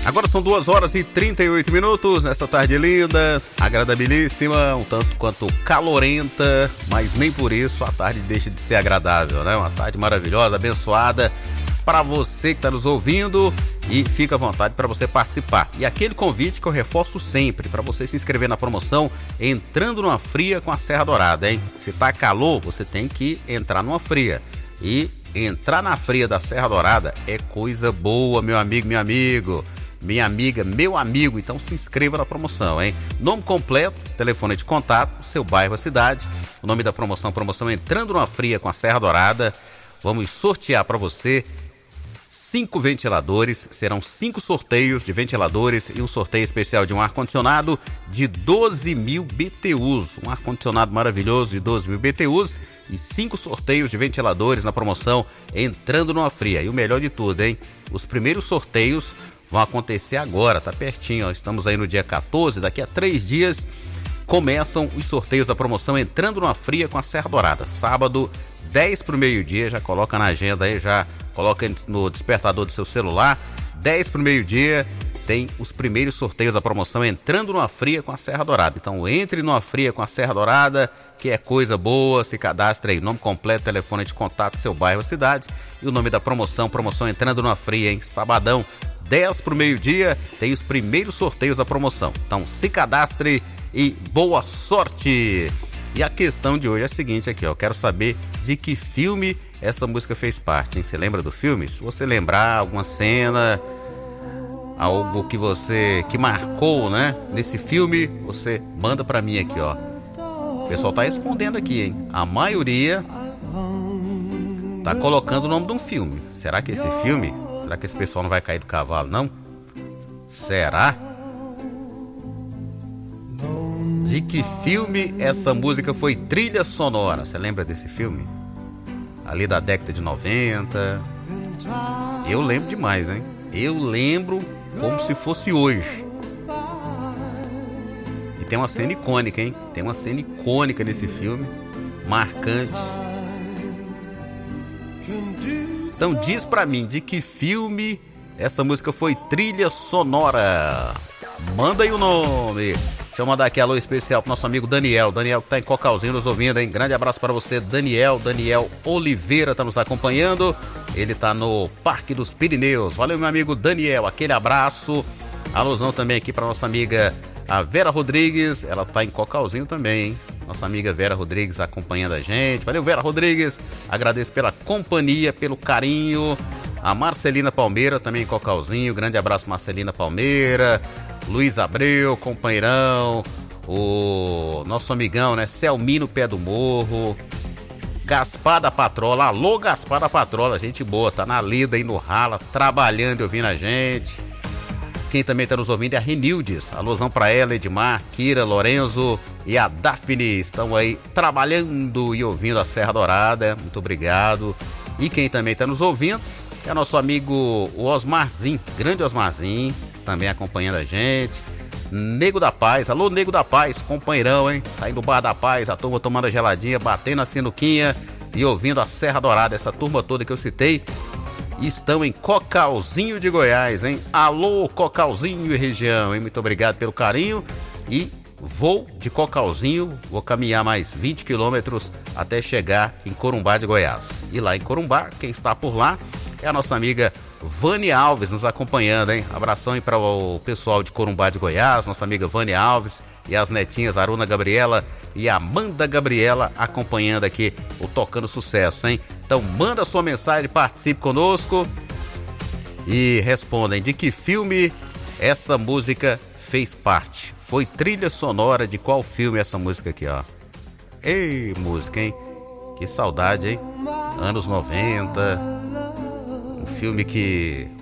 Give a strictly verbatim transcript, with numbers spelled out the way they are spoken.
Agora são duas horas e trinta e oito minutos nessa tarde linda, agradabilíssima, um tanto quanto calorenta, mas nem por isso a tarde deixa de ser agradável, né? Uma tarde maravilhosa, abençoada para você que está nos ouvindo, e fica à vontade para você participar. E aquele convite que eu reforço sempre, para você se inscrever na promoção Entrando numa Fria com a Serra Dourada, hein? Se tá calor, você tem que entrar numa fria. E entrar na fria da Serra Dourada é coisa boa, meu amigo, meu amigo. Minha amiga, meu amigo, então se inscreva na promoção, hein? Nome completo, telefone de contato, seu bairro, a cidade, o nome da promoção, promoção Entrando numa Fria com a Serra Dourada. Vamos sortear para você cinco ventiladores, serão cinco sorteios de ventiladores e um sorteio especial de um ar-condicionado de doze mil B T Us, um ar-condicionado maravilhoso de doze mil B T Us e cinco sorteios de ventiladores na promoção Entrando numa Fria. E o melhor de tudo, hein? Os primeiros sorteios vão acontecer agora, tá pertinho, ó. Estamos aí no dia quatorze, daqui a três dias começam os sorteios da promoção Entrando numa Fria com a Serra Dourada. Sábado, dez para o meio-dia, já coloca na agenda aí, já coloca no despertador do seu celular. dez para o meio-dia tem os primeiros sorteios da promoção Entrando numa Fria com a Serra Dourada. Então entre numa fria com a Serra Dourada, que é coisa boa, se cadastre aí, nome completo, telefone de contato, seu bairro, cidade e o nome da promoção, promoção Entrando numa Fria, hein? Sabadão, dez para o meio-dia, tem os primeiros sorteios da promoção. Então se cadastre e boa sorte! E a questão de hoje é a seguinte aqui, ó, eu quero saber de que filme essa música fez parte, hein? Você lembra do filme? Se você lembrar alguma cena, algo que você, que marcou, né, nesse filme, você manda pra mim aqui, ó. O pessoal tá respondendo aqui, hein? A maioria tá colocando o nome de um filme. Será que esse filme, será que esse pessoal não vai cair do cavalo, não? Será? De que filme essa música foi trilha sonora? Você lembra desse filme? Ali da década de noventa. Eu lembro demais, hein? Eu lembro como se fosse hoje. E tem uma cena icônica, hein? Tem uma cena icônica nesse filme, marcante. Então diz pra mim, de que filme essa música foi trilha sonora? Manda aí o nome. Deixa eu mandar aqui alô especial pro nosso amigo Daniel. Daniel que tá em Cocalzinho nos ouvindo, hein? Grande abraço para você, Daniel. Daniel Oliveira tá nos acompanhando. Ele tá no Parque dos Pirineus. Valeu, meu amigo Daniel. Aquele abraço. Alôzão também aqui pra nossa amiga a Vera Rodrigues. Ela tá em Cocalzinho também, hein? Nossa amiga Vera Rodrigues acompanhando a gente. Valeu, Vera Rodrigues. Agradeço pela companhia, pelo carinho. A Marcelina Palmeira também em Cocalzinho. Grande abraço, Marcelina Palmeira. Luiz Abreu, companheirão. O nosso amigão, né? Selmino Pé do Morro. Gaspar da Patrola. Alô, Gaspar da Patrola. Gente boa, tá na lida aí no rala, trabalhando e ouvindo a gente. Quem também tá nos ouvindo é a Renildes. Alôzão pra ela, Edmar, Kira, Lorenzo e a Daphne. Estão aí trabalhando e ouvindo a Serra Dourada. Muito obrigado. E quem também tá nos ouvindo é nosso amigo o Osmarzinho, grande Osmarzinho, também acompanhando a gente. Nego da Paz, alô Nego da Paz, companheirão, hein? Tá aí no Bar da Paz, a turma tomando a geladinha, batendo a sinuquinha e ouvindo a Serra Dourada. Essa turma toda que eu citei estão em Cocalzinho de Goiás, hein? Alô Cocalzinho e região, hein? Muito obrigado pelo carinho. E vou de Cocalzinho, vou caminhar mais vinte quilômetros até chegar em Corumbá de Goiás. E lá em Corumbá, quem está por lá é a nossa amiga Vânia Alves nos acompanhando, hein? Abração aí para o pessoal de Corumbá de Goiás, nossa amiga Vânia Alves e as netinhas Aruna Gabriela e Amanda Gabriela acompanhando aqui o Tocando Sucesso, hein? Então manda sua mensagem, participe conosco e respondem de que filme essa música fez parte. Foi trilha sonora de qual filme essa música aqui, ó? Ei, música, hein? Que saudade, hein? Anos noventa. Um filme que